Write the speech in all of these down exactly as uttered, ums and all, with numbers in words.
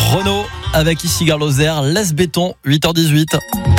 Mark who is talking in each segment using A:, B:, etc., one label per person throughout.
A: Renaud avec ici Gare Lozère, Laisse Béton, huit heures dix-huit.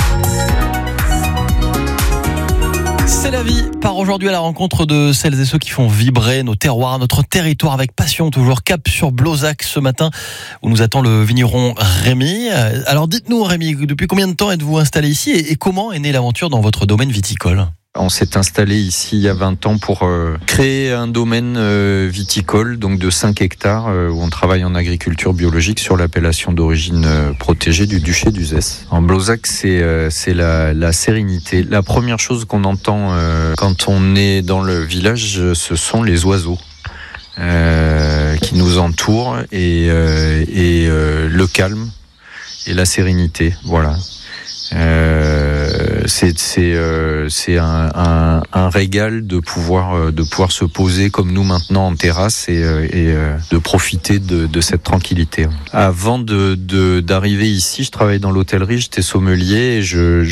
A: C'est la vie, part aujourd'hui à la rencontre de celles et ceux qui font vibrer nos terroirs, notre territoire avec passion, toujours cap sur Blozac ce matin où nous attend le vigneron Rémi. Alors dites-nous Rémi, depuis combien de temps êtes-vous installé ici et comment est née l'aventure dans votre domaine viticole ?
B: On s'est installé ici il y a vingt ans pour euh, créer un domaine euh, viticole, donc de cinq hectares, euh, où on travaille en agriculture biologique sur l'appellation d'origine euh, protégée du duché d'Uzès. En Blozac, c'est, euh, c'est la, la sérénité. La première chose qu'on entend euh, quand on est dans le village, ce sont les oiseaux euh, qui nous entourent et, euh, et euh, le calme et la sérénité. Voilà. Euh, c'est c'est euh, c'est un, un un régal de pouvoir euh, de pouvoir se poser comme nous maintenant en terrasse et euh, et euh, de profiter de de cette tranquillité. Avant de de d'arriver ici, je travaillais dans l'hôtellerie, j'étais sommelier et je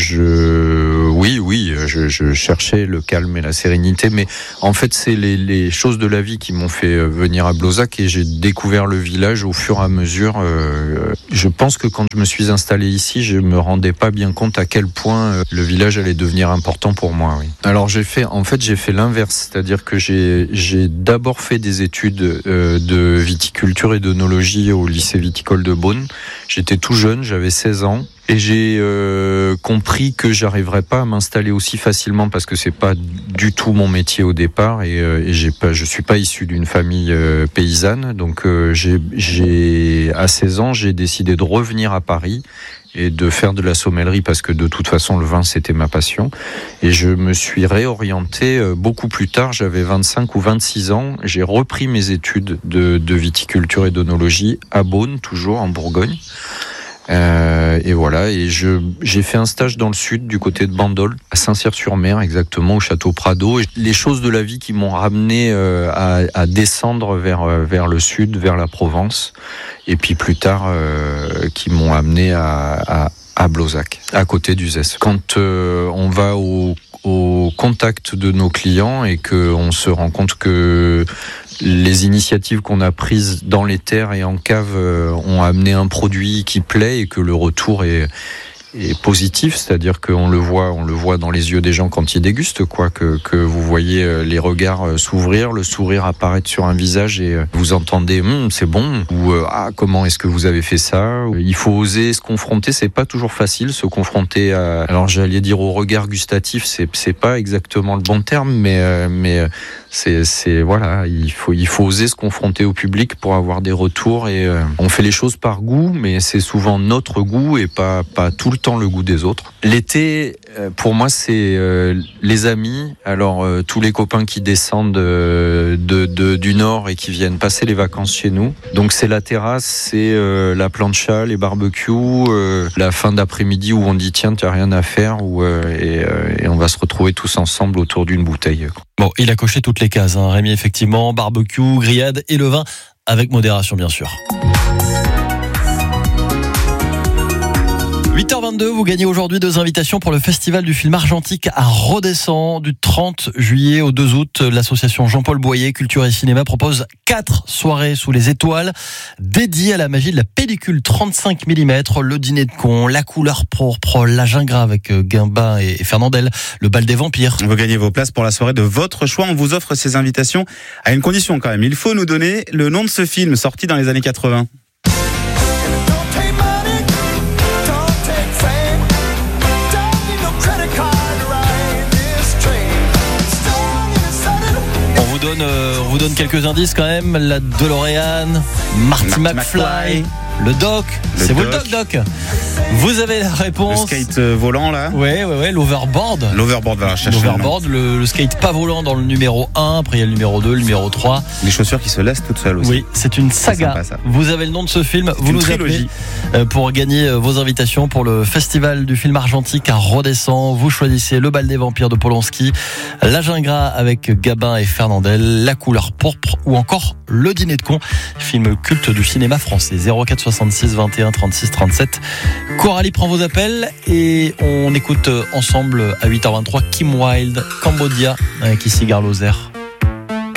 B: je oui oui, je je cherchais le calme et la sérénité, mais en fait, c'est les les choses de la vie qui m'ont fait venir à Blozac et j'ai découvert le village au fur et à mesure. Euh, je pense que quand je me suis installé ici, je me rendais pas bien compte à quel point le village allait devenir important pour moi. Oui. Alors j'ai fait, en fait, j'ai fait l'inverse, c'est-à-dire que j'ai j'ai d'abord fait des études euh, de viticulture et d'œnologie au lycée viticole de Beaune. J'étais tout jeune, j'avais seize ans. Et j'ai euh, compris que j'arriverais pas à m'installer aussi facilement parce que c'est pas du tout mon métier au départ et, euh, et j'ai pas, je suis pas issu d'une famille euh, paysanne. Donc euh, j'ai, j'ai à seize ans, j'ai décidé de revenir à Paris et de faire de la sommellerie parce que de toute façon le vin c'était ma passion. Et je me suis réorienté euh, beaucoup plus tard. J'avais vingt-cinq ou vingt-six ans. J'ai repris mes études de, de viticulture et d'œnologie à Beaune, toujours en Bourgogne. Euh, et voilà, et je j'ai fait un stage dans le sud, du côté de Bandol, à Saint-Cyr-sur-Mer, exactement, au château Prado. Et les choses de la vie qui m'ont ramené euh, à, à descendre vers vers le sud, vers la Provence, et puis plus tard, euh, qui m'ont amené à, à à Blozac, à côté d'Uzès. Quand euh, on va au au contact de nos clients et que on se rend compte que les initiatives qu'on a prises dans les terres et en cave euh, ont amené un produit qui plaît et que le retour est, est positif, c'est-à-dire qu'on le voit, on le voit dans les yeux des gens quand ils dégustent, quoi, que, que vous voyez les regards s'ouvrir, le sourire apparaître sur un visage et vous entendez hm, c'est bon ou ah comment est-ce que vous avez fait ça. Il faut oser se confronter, c'est pas toujours facile se confronter à, alors j'allais dire au regard gustatif, c'est c'est pas exactement le bon terme, mais mais c'est c'est voilà, il faut il faut oser se confronter au public pour avoir des retours et euh, on fait les choses par goût, mais c'est souvent notre goût et pas pas tout le temps le goût des autres. L'été, pour moi, c'est euh, les amis. Alors euh, tous les copains qui descendent euh, de, de du nord et qui viennent passer les vacances chez nous. Donc c'est la terrasse, c'est euh, la plancha, les barbecues, euh, la fin d'après-midi où on dit tiens, tu as rien à faire, ou euh, et, euh, et on va se retrouver tous ensemble autour d'une bouteille.
A: Bon, il a coché toutes les cases, hein, Rémi, effectivement, barbecue, grillade et le vin avec modération, bien sûr. huit heures vingt-deux, vous gagnez aujourd'hui deux invitations pour le Festival du film argentique à Rodessant du trente juillet au deux août. L'association Jean-Paul Boyer, Culture et Cinéma propose quatre soirées sous les étoiles dédiées à la magie de la pellicule trente-cinq millimètres, le dîner de con, la couleur pourpre, la gingras avec Gambin et Fernandel, le bal des vampires.
C: Vous gagnez vos places pour la soirée de votre choix. On vous offre ces invitations à une condition quand même. Il faut nous donner le nom de ce film sorti dans les années quatre-vingts.
A: On vous donne, euh, on vous donne quelques indices quand même. La DeLorean, Marty, Marty McFly, McFly, le Doc. Le c'est doc. Vous le Doc, Doc. Vous avez la réponse.
C: Le skate volant là.
A: Ouais, ouais, ouais. L'overboard.
C: L'overboard, va chercher.
A: L'overboard, le, le skate pas volant dans le numéro un. Après il y a le numéro deux, le numéro trois.
C: Les chaussures qui se laissent toutes seules aussi.
A: Oui, c'est une saga. C'est sympa, vous avez le nom de ce film. C'est vous nous trilogie. Appelez pour gagner vos invitations pour le Festival du film argentique à Rodessant. Vous choisissez le bal des vampires de Polanski, la gingras avec Gabin et Fernandel, la couleur pourpre ou encore le dîner de con, film culte du cinéma français. zéro quatre soixante-six vingt et un trente-six trente-sept. Coralie prend vos appels et on écoute ensemble à huit heures vingt-trois Kim Wilde, Cambodia avec ici Gare Lozère.